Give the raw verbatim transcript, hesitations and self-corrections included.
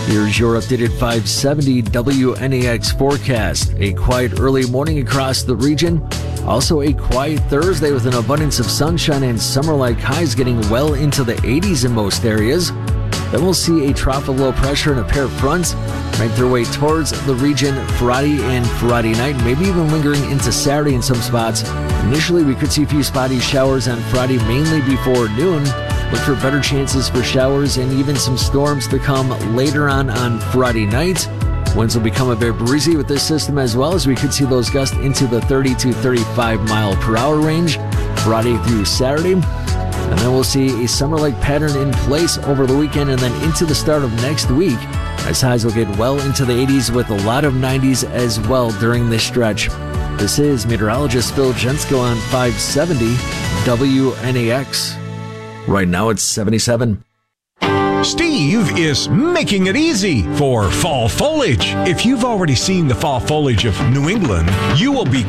Here's your updated five seventy W N A X forecast. A quiet early morning across the region. Also a quiet Thursday with an abundance of sunshine and summer-like highs getting well into the eighties in most areas. Then we'll see a trough of low pressure and a pair of fronts make their way towards the region Friday and Friday night, maybe even lingering into Saturday in some spots. Initially, we could see a few spotty showers on Friday, mainly before noon. Look for better chances for showers and even some storms to come later on on Friday night. Winds will become a bit breezy with this system as well, as we could see those gusts into the thirty to thirty-five mile per hour range Friday through Saturday. And then we'll see a summer-like pattern in place over the weekend and then into the start of next week, as highs will get well into the eighties with a lot of nineties as well during this stretch. This is meteorologist Phil Jensko on five seventy W N A X. Right now it's seventy-seven. Steve is making it easy for fall foliage. If you've already seen the fall foliage of New England, you will be